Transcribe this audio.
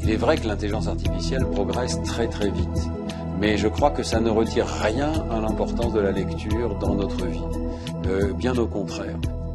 Il est vrai que l'intelligence artificielle progresse très très vite, mais je crois que ça ne retire rien à l'importance de la lecture dans notre vie, bien au contraire.